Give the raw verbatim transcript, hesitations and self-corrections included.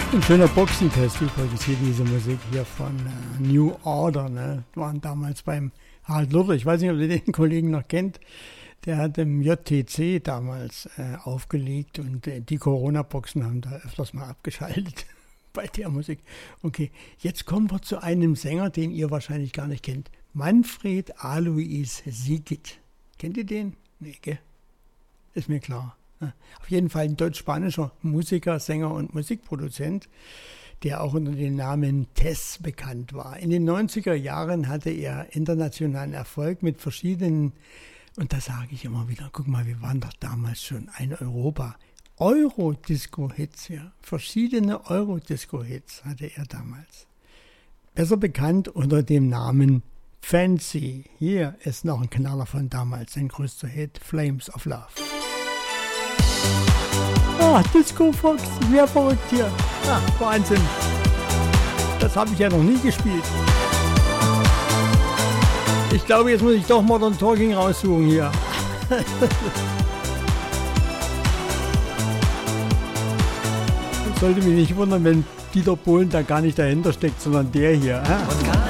Ein schöner Boxentest übrigens hier, diese Musik hier von äh, New Order, ne? Waren damals beim Harald Luther, ich weiß nicht, ob ihr den Kollegen noch kennt, der hat im J T C damals äh, aufgelegt und äh, die Corona-Boxen haben da öfters mal abgeschaltet bei der Musik. Okay, jetzt kommen wir zu einem Sänger, den ihr wahrscheinlich gar nicht kennt. Manfred Alois Siegit. Kennt ihr den? Nee, gell? Ist mir klar. Auf jeden Fall ein deutsch-spanischer Musiker, Sänger und Musikproduzent, der auch unter dem Namen Tess bekannt war. In den neunziger Jahren hatte er internationalen Erfolg mit verschiedenen, und das sage ich immer wieder, guck mal, wir waren doch damals schon ein Europa. Euro-Disco-Hits, ja. Verschiedene Euro-Disco-Hits hatte er damals. Besser bekannt unter dem Namen Fancy. Hier ist noch ein Knaller von damals, sein größter Hit, Flames of Love. Ah, Disco Fox, wer verrückt hier. Ah, Wahnsinn. Das habe ich ja noch nie gespielt. Ich glaube, jetzt muss ich doch Modern Talking raussuchen hier. Sollte mich nicht wundern, wenn Dieter Bohlen da gar nicht dahinter steckt, sondern der hier. Ah.